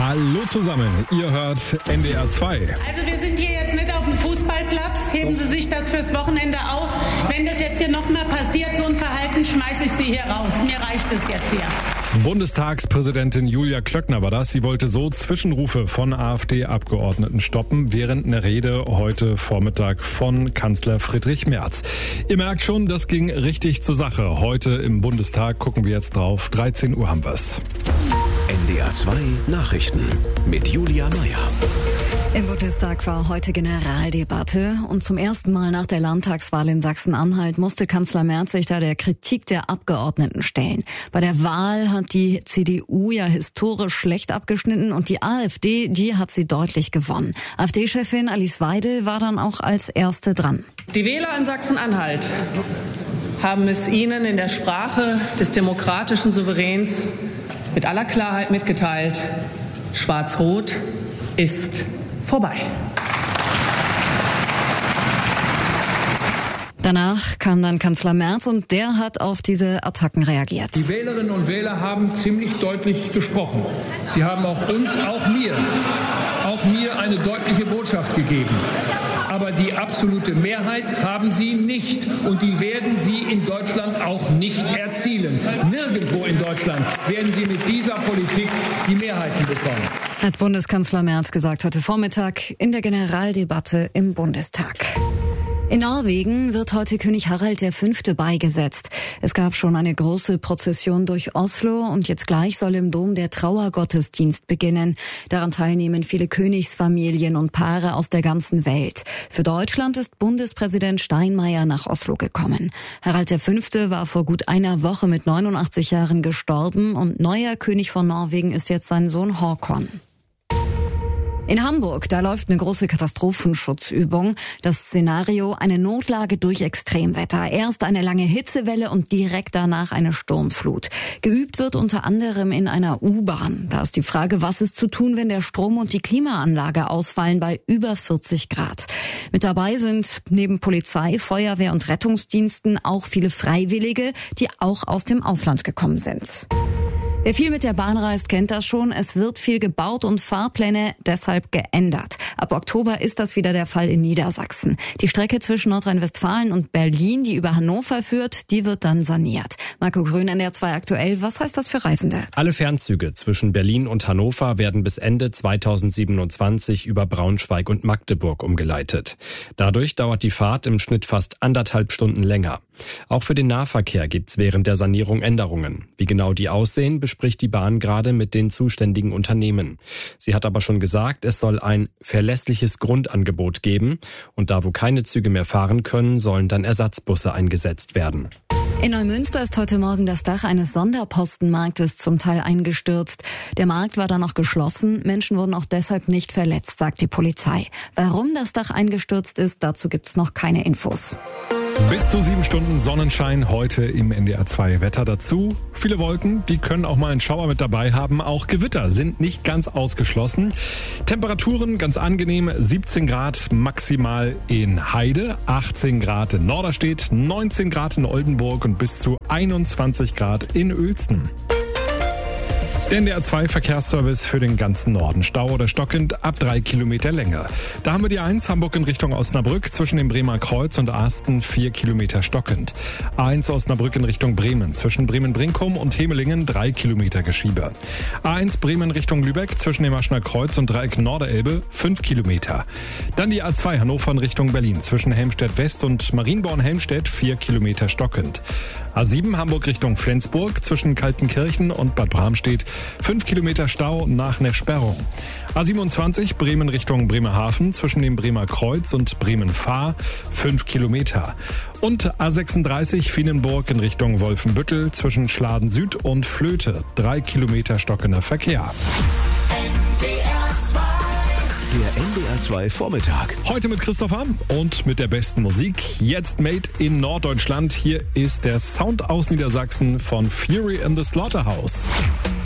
Hallo zusammen, ihr hört NDR 2. Also wir sind hier jetzt nicht auf dem Fußballplatz. Heben Sie sich das fürs Wochenende auf. Wenn das jetzt hier nochmal passiert, so ein Verhalten, schmeiße ich Sie hier raus. Mir reicht es jetzt hier. Bundestagspräsidentin Julia Klöckner war das. Sie wollte so Zwischenrufe von AfD-Abgeordneten stoppen, während einer Rede heute Vormittag von Kanzler Friedrich Merz. Ihr merkt schon, das ging richtig zur Sache. Heute im Bundestag gucken wir jetzt drauf. 13 Uhr haben wir's. NDR 2 Nachrichten mit Julia Meyer. Im Bundestag war heute Generaldebatte und zum ersten Mal nach der Landtagswahl in Sachsen-Anhalt musste Kanzler Merz sich da der Kritik der Abgeordneten stellen. Bei der Wahl hat die CDU ja historisch schlecht abgeschnitten und die AfD, die hat sie deutlich gewonnen. AfD-Chefin Alice Weidel war dann auch als Erste dran. Die Wähler in Sachsen-Anhalt haben es Ihnen in der Sprache des demokratischen Souveräns mit aller Klarheit mitgeteilt: Schwarz-Rot ist vorbei. Danach kam dann Kanzler Merz und der hat auf diese Attacken reagiert. Die Wählerinnen und Wähler haben ziemlich deutlich gesprochen. Sie haben auch uns, auch mir eine deutliche Botschaft gegeben. Aber die absolute Mehrheit haben sie nicht und die werden sie in Deutschland auch nicht erzielen. Nirgendwo in Deutschland werden sie mit dieser Politik die Mehrheiten bekommen. Hat Bundeskanzler Merz gesagt heute Vormittag in der Generaldebatte im Bundestag. In Norwegen wird heute König Harald V. beigesetzt. Es gab schon eine große Prozession durch Oslo und jetzt gleich soll im Dom der Trauergottesdienst beginnen. Daran teilnehmen viele Königsfamilien und Paare aus der ganzen Welt. Für Deutschland ist Bundespräsident Steinmeier nach Oslo gekommen. Harald V. war vor gut einer Woche mit 89 Jahren gestorben und neuer König von Norwegen ist jetzt sein Sohn Håkon. In Hamburg, da läuft eine große Katastrophenschutzübung. Das Szenario: eine Notlage durch Extremwetter. Erst eine lange Hitzewelle und direkt danach eine Sturmflut. Geübt wird unter anderem in einer U-Bahn. Da ist die Frage, was ist zu tun, wenn der Strom und die Klimaanlage ausfallen bei über 40 Grad. Mit dabei sind neben Polizei, Feuerwehr und Rettungsdiensten auch viele Freiwillige, die auch aus dem Ausland gekommen sind. Wer viel mit der Bahn reist, kennt das schon. Es wird viel gebaut und Fahrpläne deshalb geändert. Ab Oktober ist das wieder der Fall in Niedersachsen. Die Strecke zwischen Nordrhein-Westfalen und Berlin, die über Hannover führt, die wird dann saniert. Marco Grün, NDR 2 aktuell. Was heißt das für Reisende? Alle Fernzüge zwischen Berlin und Hannover werden bis Ende 2027 über Braunschweig und Magdeburg umgeleitet. Dadurch dauert die Fahrt im Schnitt fast 1,5 Stunden länger. Auch für den Nahverkehr gibt's während der Sanierung Änderungen. Wie genau die aussehen, bespricht die Bahn gerade mit den zuständigen Unternehmen. Sie hat aber schon gesagt, es soll ein verlässliches Grundangebot geben und da, wo keine Züge mehr fahren können, sollen dann Ersatzbusse eingesetzt werden. In Neumünster ist heute Morgen das Dach eines Sonderpostenmarktes zum Teil eingestürzt. Der Markt war dann noch geschlossen. Menschen wurden auch deshalb nicht verletzt, sagt die Polizei. Warum das Dach eingestürzt ist, dazu gibt's noch keine Infos. Bis zu 7 Stunden Sonnenschein heute im NDR 2 Wetter dazu. Viele Wolken, die können auch mal einen Schauer mit dabei haben. Auch Gewitter sind nicht ganz ausgeschlossen. Temperaturen ganz angenehm, 17 Grad maximal in Heide, 18 Grad in Norderstedt, 19 Grad in Oldenburg und bis zu 21 Grad in Uelzen. Der NDR 2 Verkehrsservice für den ganzen Norden. Stau oder stockend ab 3 Kilometer Länge. Da haben wir die 1 Hamburg in Richtung Osnabrück zwischen dem Bremer Kreuz und Asten 4 Kilometer stockend. A1 Osnabrück in Richtung Bremen zwischen Bremen-Brinkum und Hemelingen 3 Kilometer Geschiebe. A1 Bremen Richtung Lübeck zwischen dem Aschner Kreuz und Dreieck Norderelbe 5 Kilometer. Dann die A2 Hannover in Richtung Berlin zwischen Helmstedt West und Marienborn-Helmstedt 4 Kilometer stockend. A7 Hamburg Richtung Flensburg zwischen Kaltenkirchen und Bad Bramstedt 5 Kilometer Stau nach einer Sperrung. A27 Bremen Richtung Bremerhaven zwischen dem Bremer Kreuz und Bremen-Fahr 5 Kilometer. Und A36 Vienenburg in Richtung Wolfenbüttel zwischen Schladen Süd und Flöte 3 Kilometer stockender Verkehr. Der NDR 2 Vormittag. Heute mit Christopher und mit der besten Musik. Jetzt made in Norddeutschland. Hier ist der Sound aus Niedersachsen von Fury in the Slaughterhouse.